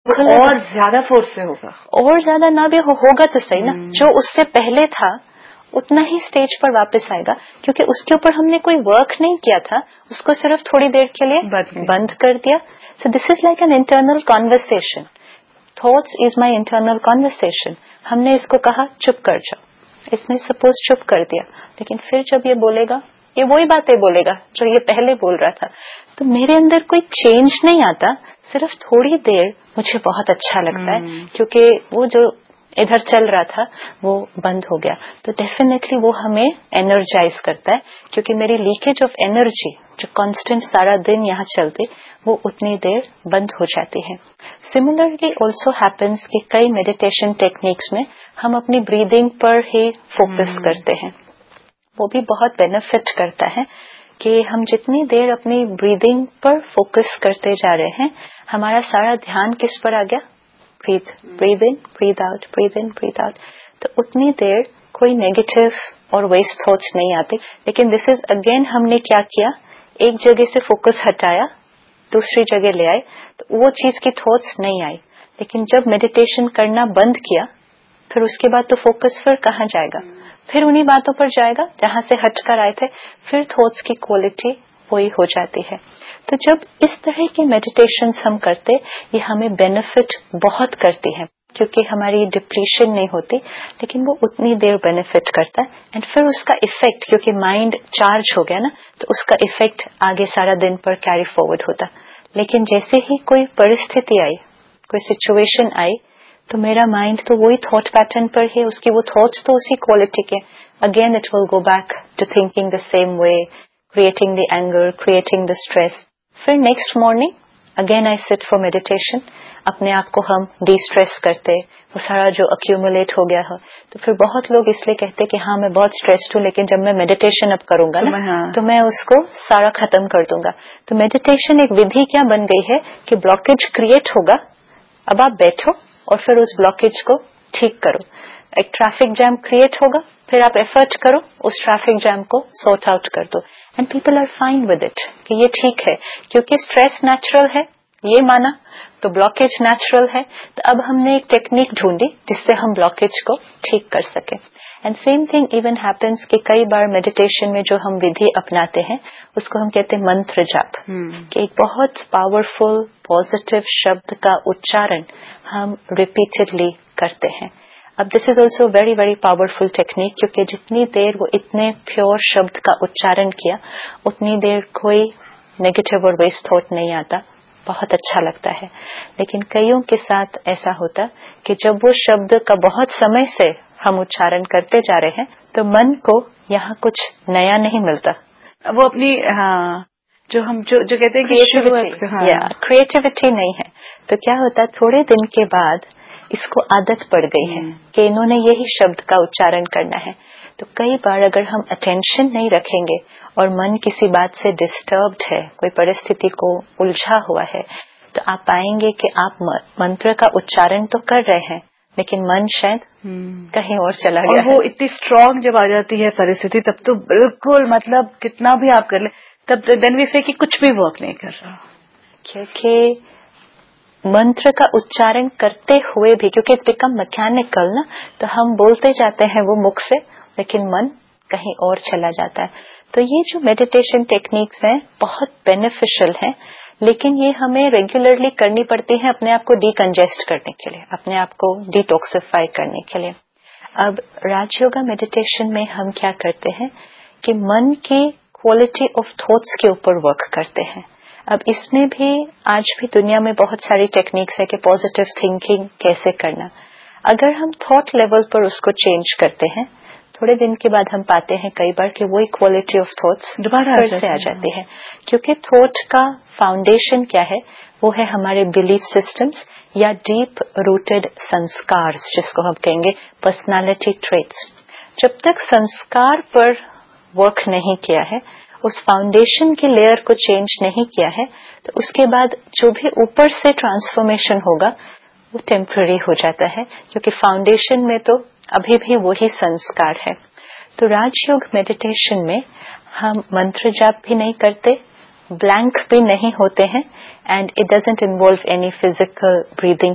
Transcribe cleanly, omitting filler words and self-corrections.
और ज्यादा फोर्स से होगा, और ज्यादा ना भी होगा तो सही ना, जो उससे पहले था उतना ही स्टेज पर वापस आएगा, क्योंकि उसके ऊपर हमने कोई वर्क नहीं किया था, उसको सिर्फ थोड़ी देर के लिए बंद कर दिया. So this is like an internal conversation. Thoughts is my internal conversation. हमने इसको कहा चुप कर जाओ, इसने सपोज चुप कर दिया, लेकिन फिर जब ये बोलेगा ये वही बातें बोलेगा जो ये पहले बोल रहा था. तो मेरे अंदर कोई चेंज नहीं आता, सिर्फ थोड़ी देर मुझे बहुत अच्छा लगता है, क्योंकि वो जो इधर चल रहा था वो बंद हो गया. तो डेफिनेटली वो हमें एनर्जाइज करता है, क्योंकि मेरी लीकेज ऑफ एनर्जी जो कांस्टेंट सारा दिन यहाँ चलती वो उतनी देर बंद हो जाती है. सिमिलरली ऑल्सो हैपेंस कि कई मेडिटेशन टेक्निक्स में हम अपनी ब्रीदिंग पर ही फोकस करते हैं. वो भी बहुत बेनिफिट करता है कि हम जितनी देर अपनी ब्रीदिंग पर फोकस करते जा रहे हैं, हमारा सारा ध्यान किस पर आ गया, breathe in breathe out, breathe in breathe out. तो उतनी देर कोई नेगेटिव और वेस्ट थॉट्स नहीं आते. लेकिन दिस इज अगेन हमने क्या किया, एक जगह से फोकस हटाया दूसरी जगह ले आए, तो वो चीज की थॉट्स नहीं आई. लेकिन जब मेडिटेशन करना बंद किया, फिर उसके बाद तो फोकस फिर कहाँ जाएगा, फिर उन्हीं बातों पर जाएगा जहां से हटकर आए थे. फिर थॉट्स की क्वालिटी वही हो जाती है. तो जब इस तरह की मेडिटेशंस हम करते, ये हमें बेनिफिट बहुत करती है, क्योंकि हमारी डिप्लीशन नहीं होती, लेकिन वो उतनी देर बेनिफिट करता है. एंड फिर उसका इफेक्ट, क्योंकि माइंड चार्ज हो गया ना, तो उसका इफेक्ट आगे सारा दिन पर कैरी फॉरवर्ड होता. लेकिन जैसे ही कोई परिस्थिति आई, कोई सिचुएशन आई, तो मेरा माइंड तो वही थॉट पैटर्न पर है, उसकी वो थॉट्स तो उसी क्वालिटी के. Again it will go back to thinking the same way, creating the anger, creating the stress. फिर next morning again I sit for meditation. अपने आप को हम डिस्ट्रेस करते, वो सारा जो अक्यूमुलेट हो गया है. तो फिर बहुत लोग इसलिए कहते कि हाँ मैं बहुत स्ट्रेस्ड हूँ, लेकिन जब मैं मेडिटेशन अब करूंगा ना, तो मैं उसको सारा खत्म कर दूंगा. तो मेडिटेशन एक विधि क्या बन गई है कि ब्लॉकेज क्रिएट होगा, अब आप बैठो और फिर उस ब्लॉकेज को ठीक करो. एक ट्रैफिक जैम क्रिएट होगा, फिर आप एफर्ट करो उस ट्रैफिक जैम को सॉर्ट आउट कर दो. And people are fine with it कि ये ठीक है, क्योंकि स्ट्रेस नेचुरल है, ये माना, तो ब्लॉकेज नेचुरल है. तो अब हमने एक टेक्निक ढूंढी जिससे हम ब्लॉकेज को ठीक कर सके. And same thing even happens कि कई बार मेडिटेशन में जो हम विधि अपनाते हैं उसको हम कहते हैं मंत्र जाप, कि एक बहुत पावरफुल पॉजिटिव शब्द का उच्चारण हम रिपीटेडली करते हैं. अब this is also very very powerful technique, क्योंकि जितनी देर वो इतने प्योर शब्द का उच्चारण किया, उतनी देर कोई नेगेटिव और वेस्ट थॉट नहीं आता, बहुत अच्छा लगता है. लेकिन कईयों के साथ ऐसा होता कि जब वो शब्द का बहुत समय से हम उच्चारण करते जा रहे हैं, तो मन को यहाँ कुछ नया नहीं मिलता. वो अपनी जो हम जो कहते हैं क्रिएटिविटी नहीं है. तो क्या होता है, थोड़े दिन के बाद इसको आदत पड़ गई है कि इन्होंने यही शब्द का उच्चारण करना है. तो कई बार अगर हम अटेंशन नहीं रखेंगे और मन किसी बात से डिस्टर्ब्ड है, कोई परिस्थिति को उलझा हुआ है, तो आप पाएंगे कि आप मंत्र का उच्चारण तो कर रहे हैं, लेकिन मन शायद कहीं और चला गया. और वो इतनी स्ट्रांग जब आ जाती है परिस्थिति, तब तो बिल्कुल मतलब कितना भी आप कर ले, तब देन वी से कि कुछ भी वर्क नहीं कर रहा, क्योंकि मंत्र का उच्चारण करते हुए भी, क्योंकि इट्स बिकम मैकेनिकल ना, तो हम बोलते जाते हैं वो मुख से, लेकिन मन कहीं और चला जाता है. तो ये जो मेडिटेशन टेक्निक्स हैं बहुत बेनिफिशियल हैं, लेकिन ये हमें रेगुलरली करनी पड़ती है अपने आप को डिकंजेस्ट करने के लिए, अपने आप को डिटॉक्सिफाई करने के लिए. अब राजयोगा मेडिटेशन में हम क्या करते हैं कि मन की क्वालिटी ऑफ थॉट्स के ऊपर वर्क करते हैं. अब इसमें भी आज भी दुनिया में बहुत सारी टेक्निक्स है कि पॉजिटिव थिंकिंग कैसे करना. अगर हम थॉट लेवल पर उसको चेंज करते हैं, थोड़े दिन के बाद हम पाते हैं कई बार कि वही क्वालिटी ऑफ थॉट्स दोबारा फिर से आ जाती है. क्योंकि थॉट का फाउंडेशन क्या है, वो है हमारे बिलीफ सिस्टम्स या डीप रूटेड संस्कार, जिसको हम कहेंगे पर्सनालिटी ट्रेट्स. जब तक संस्कार पर वर्क नहीं किया है, उस फाउंडेशन की लेयर को चेंज नहीं किया है, तो उसके बाद जो भी ऊपर से ट्रांसफॉर्मेशन होगा वो टेम्पररी हो जाता है, क्योंकि फाउंडेशन में तो अभी भी वही संस्कार है. तो राजयोग मेडिटेशन में हम मंत्र जाप भी नहीं करते, ब्लैंक भी नहीं होते हैं, and it doesn't involve any physical breathing